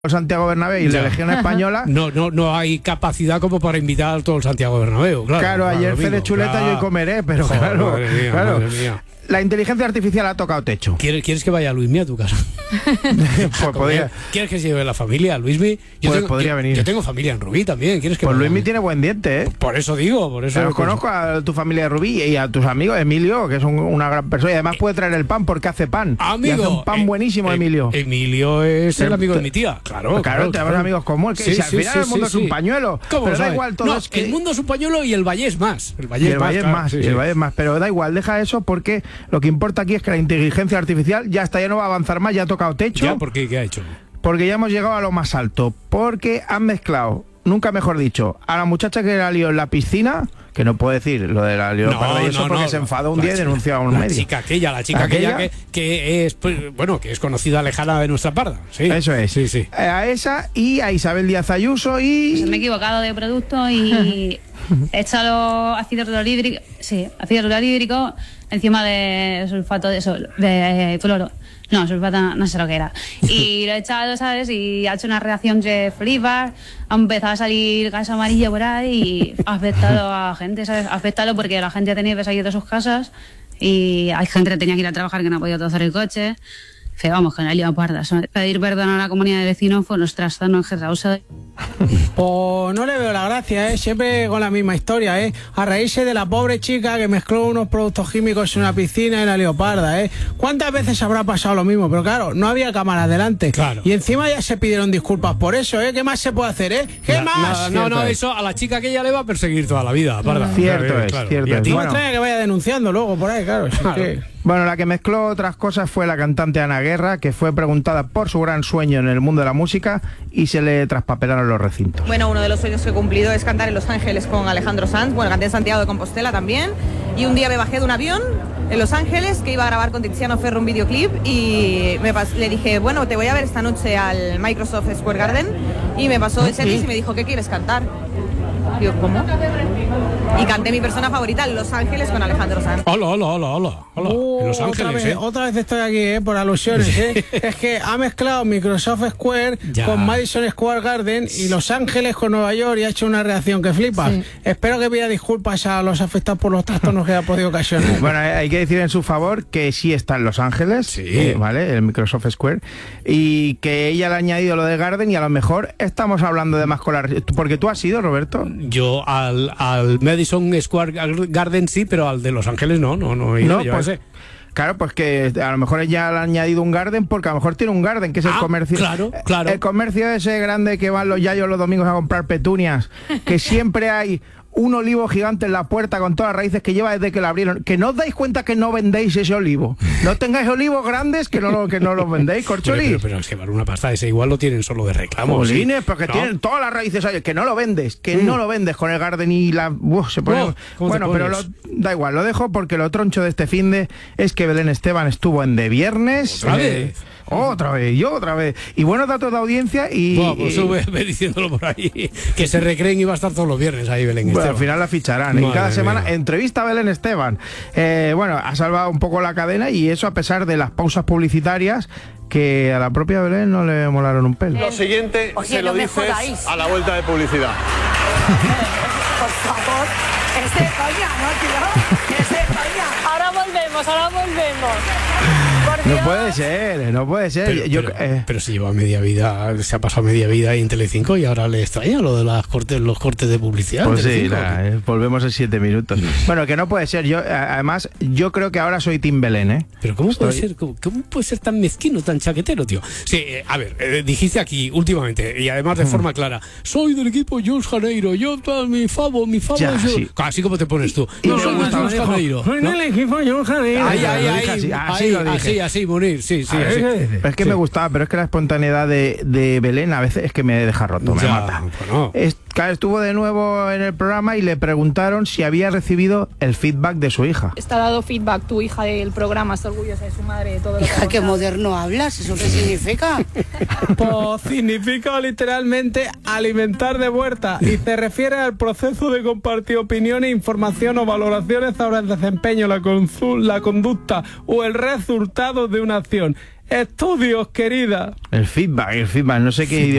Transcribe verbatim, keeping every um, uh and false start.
Santiago Bernabéu y ya. La Legión Española. No, no, no hay capacidad como para invitar a todo el Santiago Bernabéu. Claro, claro ayer fe de chuleta claro. Yo comeré, pero Joder, claro, madre mía, claro. Madre mía. La inteligencia artificial ha tocado techo. ¿Quieres, ¿quieres que vaya a Luismi a tu casa? Pues podría. ¿Quieres que se lleve la familia a Luismi? Yo pues tengo, podría yo, venir. Yo tengo familia en Rubí también. ¿Quieres que pues Luismi tiene buen diente, ¿eh? Por eso digo, por eso. Pero conozco a tu familia de Rubí y a tus amigos, Emilio, que es un, una gran persona. Y además puede traer el pan porque hace pan. Amigo. Y hace un pan eh, buenísimo, eh, Emilio. Emilio es el amigo de mi tía. Claro, claro. Claro, tenemos claro. amigos como él. Que sí, si al sí, final sí, el mundo sí, es un sí. pañuelo. ¿Cómo pero da sabes? igual todo. No, es que... el mundo es un pañuelo y el valle es más. El valle y el es valle más. Es más sí, y sí. el valle es más. Pero da igual, deja eso porque lo que importa aquí es que la inteligencia artificial ya está, ya no va a avanzar más, ya ha tocado techo. ¿Ya? ¿Por qué? ¿Qué ha hecho? Porque ya hemos llegado a lo más alto. Porque han mezclado, nunca mejor dicho, a la muchacha que la lió en la piscina, que no puedo decir lo de la leoparda no, y eso no, porque no, se enfadó un día chica, y denunció a un la medio. Chica aquella, la chica aquella, aquella que, que es, pues, bueno, que es conocida lejana de nuestra parda. Sí. Eso es. Sí, sí. A esa y a Isabel Díaz Ayuso y... Pues me he equivocado de producto y he echado ácido clorhídrico, sí, ácido clorhídrico encima de sulfato de sol, de cloro. No, sulfato no sé lo que era. Y lo he echado, ¿sabes? Y ha hecho una reacción que flipas. Ha empezado a salir gas amarillo por ahí y ha afectado a gente, ¿sabes? Ha afectado porque la gente ha tenido que salir de sus casas y hay gente que tenía que ir a trabajar que no ha podido tozar el coche. Que vamos, que no hay leoparda. Pedir perdón a la comunidad de vecinos fue nuestra trastorno generoso. Pues no le veo la gracia, ¿eh? Siempre con la misma historia, ¿eh? A reírse de la pobre chica que mezcló unos productos químicos en una piscina y la leoparda, ¿eh? ¿Cuántas veces habrá pasado lo mismo? Pero claro, no había cámaras delante. Claro. Y encima ya se pidieron disculpas por eso, ¿eh? ¿Qué más se puede hacer, eh? ¿Qué la, más? No, no, no, eso a la chica que ella le va a perseguir toda la vida, parda. Cierto claro, es, claro. cierto y a es. ti No Bueno. me trae que vaya denunciando luego por ahí, claro. Claro. Que... Bueno, la que mezcló otras cosas fue la cantante Ana Guerra, que fue preguntada por su gran sueño en el mundo de la música y se le traspapelaron los recintos. Bueno, uno de los sueños que he cumplido es cantar en Los Ángeles con Alejandro Sanz. Bueno, canté en Santiago de Compostela también. Y un día me bajé de un avión en Los Ángeles que iba a grabar con Tiziano Ferro un videoclip y me le dije, bueno, te voy a ver esta noche al Microsoft Square Garden. Y me pasó el setlist y me dijo, ¿qué quieres cantar? Digo, ¿cómo? Y canté mi persona favorita en Los Ángeles con Alejandro Sanz. Hola, hola, hola, hola. hola. Uh, en Los Ángeles, otra vez, ¿eh? Otra vez estoy aquí, ¿eh? Por alusiones, ¿eh? Es que ha mezclado Microsoft Square ya. con Madison Square Garden y Los Ángeles con Nueva York y ha hecho una reacción que flipas. Sí. Espero que pida disculpas a los afectados por los trastornos que ha podido ocasionar. Bueno, hay que decir en su favor que sí está en Los Ángeles, sí. eh, ¿vale? El Microsoft Square, y que ella le ha añadido lo de Garden y a lo mejor estamos hablando de más con la... Porque tú has ido, Roberto. Yo al, al Madison Square Garden sí, pero al de Los Ángeles no, no, no he ido, no, yo pues, sé. Claro, pues que a lo mejor ella le ha añadido un garden porque a lo mejor tiene un garden, que es ah, el comercio. Claro, claro. El comercio ese grande que van los yayos los domingos a comprar petunias, que siempre hay un olivo gigante en la puerta con todas las raíces que lleva desde que la abrieron. Que no os dais cuenta que no vendéis ese olivo. No tengáis olivos grandes que no lo, que no los vendéis, corcholis. Pero, pero, pero es que vale una pasta, ese igual lo tienen solo de reclamo. Jolines, ¿sí? porque ¿no? tienen todas las raíces ahí, que no lo vendes, que mm. no lo vendes con el garden y la... Uf, se pone... Oh, bueno, pero lo, da igual, lo dejo porque lo troncho de este finde es que Belén Esteban estuvo en De Viernes. ¿Otra eh, vez? Otra vez, y otra vez. Y buenos datos de audiencia y... Bueno, pues sube, ve diciéndolo por ahí, que se recreen y va a estar todos los viernes ahí Belén Esteban. Bueno, al final la ficharán. Y cada semana mía. entrevista a Belén Esteban. Eh, bueno, ha salvado un poco la cadena y eso a pesar de las pausas publicitarias que a la propia Belén no le molaron un pelo. Lo siguiente Oye, se lo no dices a la vuelta de publicidad. Por favor, es de coña, ¿no, tío? Es de coña. Ahora volvemos, ahora volvemos. No puede ser, no puede ser. Pero, Yo, pero, eh. pero se lleva media vida, se ha pasado media vida ahí en Telecinco y ahora le extraña lo de las cortes, los cortes de publicidad. Pues sí, la, eh, volvemos en siete minutos. Bueno, que no puede ser. Yo, además, yo creo que ahora soy Tim Belén, ¿eh? Pero ¿cómo Estoy... puede ser? ¿Cómo, ¿Cómo puede ser tan mezquino, tan chaquetero, tío? Sí, eh, a ver, eh, dijiste aquí últimamente y además de forma clara, soy del equipo Jules Janeiro, yo mi favo, mi favo ya, es yo. Sí. Así como te pones tú. Y no, no, soy de Jules Janeiro. Soy del equipo Jules Janeiro. Ahí, ahí, ahí, así, así, ahí, lo dije. así, así, Munir, sí, sí. Así. Es que sí. me gustaba, pero es que la espontaneidad de, de Belén a veces es que me deja roto, me ya, mata. Bueno. Es, estuvo de nuevo en el programa y le preguntaron si había recibido el feedback de su hija. ¿Está dado feedback tu hija del programa? ¿Está orgullosa de su madre? De todo lo hija, que qué moderno hablas, ¿eso qué significa? Pues significa literalmente alimentar de vuelta y se refiere al proceso de compartir opiniones, información o valoraciones sobre el desempeño, la, la conducta o el resultado de una acción. estudios, querida. El feedback, el feedback, no sé qué